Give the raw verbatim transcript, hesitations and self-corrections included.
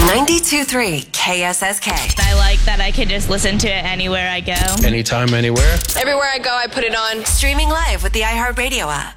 ninety-two point three K S S K. I like that I can just listen to it anywhere I go. Anytime, anywhere. Everywhere I go, I put it on. Streaming live with the iHeartRadio app.